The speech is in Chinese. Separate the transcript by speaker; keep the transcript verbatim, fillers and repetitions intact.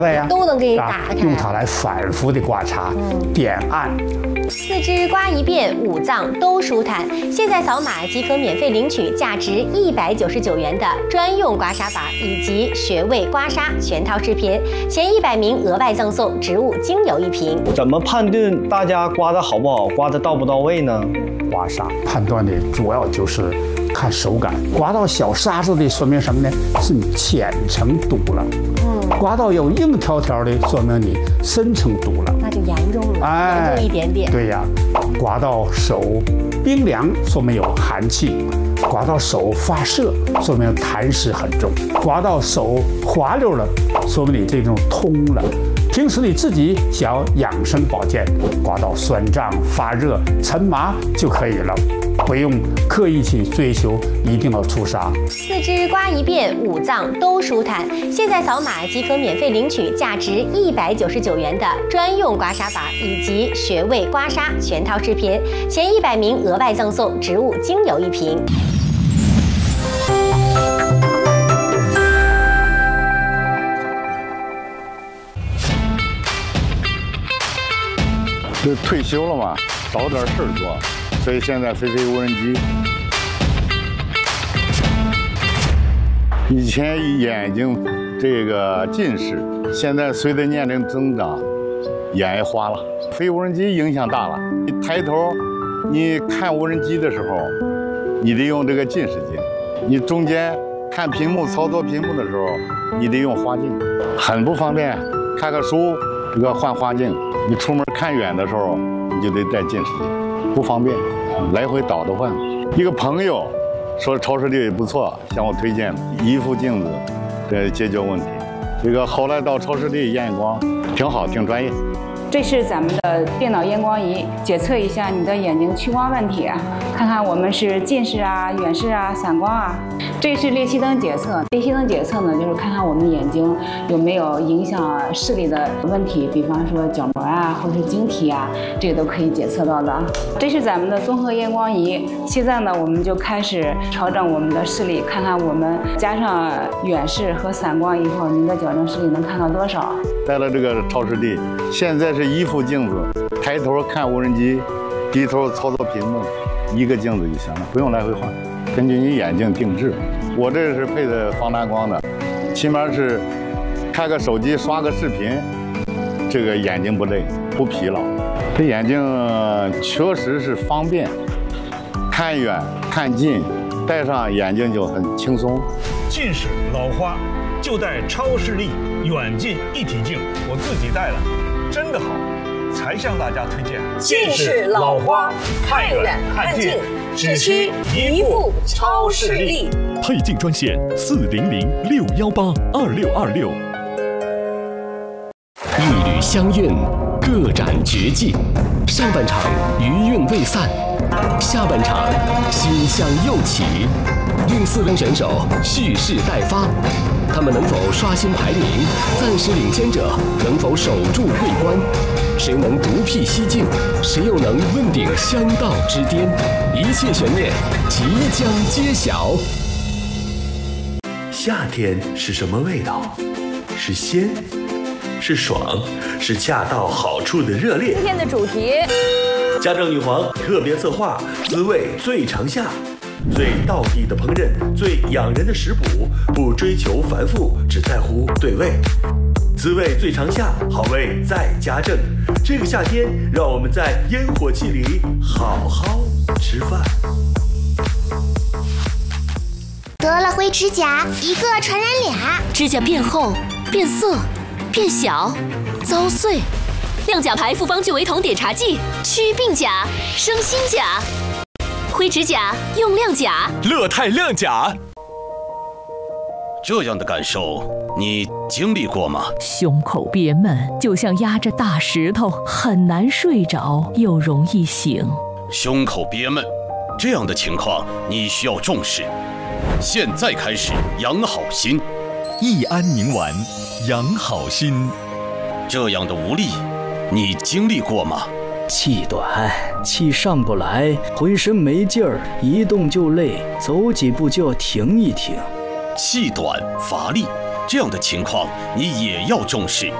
Speaker 1: 对呀，
Speaker 2: 都能给你打开，
Speaker 1: 用它来反复的刮擦、嗯、点按。
Speaker 2: 四肢刮一遍，五脏都舒坦。现在扫码即可免费领取价值一百九十九元的专用刮痧板以及穴位刮痧全套视频，前一百名额外赠送植物精油一瓶。
Speaker 3: 怎么判断大家刮的好不好，刮的到不到位呢？
Speaker 1: 刮痧判断的主要就是看手感，刮到小沙子的说明什么呢？是你浅层堵了。嗯，刮到有硬条条的，说明你深层堵了，
Speaker 2: 那就严重了，哎、严重一点点。
Speaker 1: 对呀，刮到手冰凉，说明有寒气；刮到手发涩，说明痰湿很重；刮到手滑溜了，说明你这种通了。平时你自己想要养生保健，刮到酸胀、发热、沉麻就可以了，不用刻意去追求一定要出痧。
Speaker 2: 四肢刮一遍，五脏都舒坦。现在扫码即可免费领取价值一百九十九元的专用刮痧板以及穴位刮痧全套视频，前一百名额外赠送植物精油一瓶。
Speaker 4: 就退休了嘛，找点事儿做，所以现在飞飞无人机。以前眼睛这个近视，现在随着年龄增长，眼也花了。飞无人机影响大了，你抬头，你看无人机的时候，你得用这个近视镜；你中间看屏幕、操作屏幕的时候，你得用花镜，很不方便。看个书，这个换花镜。你出门看远的时候，你就得戴近视镜，不方便，来回倒着换。一个朋友说超视力不错，向我推荐一副镜子，呃，解决问题。这个后来到超视力验光，挺好，挺专业。
Speaker 5: 这是咱们的电脑验光仪，检测一下你的眼睛屈光问题，看看我们是近视啊、远视啊、散光啊。这是裂隙灯检测，裂隙灯检测呢，就是看看我们的眼睛有没有影响视力的问题，比方说角膜啊，或者是晶体啊，这个都可以检测到的。这是咱们的综合验光仪，现在呢，我们就开始调整我们的视力，看看我们加上远视和散光以后，您的矫正视力能看到多少？
Speaker 4: 带了这个超视力，现在是一副镜子，抬头看无人机，低头操作屏幕，一个镜子就行了，不用来回换，根据你眼睛定制。我这是配的防蓝光的，起码是开个手机刷个视频，这个眼睛不累不疲劳。这眼睛确实是方便，看远看近，戴上眼睛就很轻松。
Speaker 6: 近视老花就戴超视力远近一体镜，我自己戴了，真的好，才向大家推荐。
Speaker 7: 近视老花看远看近，只需一副超视力。
Speaker 8: 配镜专线四零零六幺八二六二六。一缕香韵，各展绝技。上半场余韵未散，下半场馨香又起。令四名选手蓄势待发，他们能否刷新排名？暂时领先者能否守住桂冠？谁能独辟蹊径？谁又能问鼎香道之巅？一切悬念即将揭晓。
Speaker 9: 夏天是什么味道？是鲜，是爽，是恰到好处的热烈。
Speaker 7: 今天的主题：
Speaker 9: 家政女皇特别策划，滋味最长夏。最道地的烹饪，最养人的食谱，不追求繁复，只在乎对味。滋味最长夏，好味在家政。这个夏天，让我们在烟火气里好好吃饭。
Speaker 10: 得了灰指甲，一个传染俩，
Speaker 11: 指甲变厚、变色、变小、遭碎。亮甲牌复方聚维酮碘茶剂，祛病甲，生新甲。灰指甲用亮甲，
Speaker 8: 乐泰亮甲。
Speaker 12: 这样的感受，你经历过吗？
Speaker 13: 胸口憋闷，就像压着大石头，很难睡着，又容易醒。
Speaker 12: 胸口憋闷，这样的情况你需要重视。现在开始养好心，
Speaker 8: 益安宁丸，养好心。
Speaker 12: 这样的无力，你经历过吗？
Speaker 14: 气短，气上不来，浑身没劲儿，一动就累，走几步就要停一停。
Speaker 12: 气短乏力， 这样的情况，你也要重视。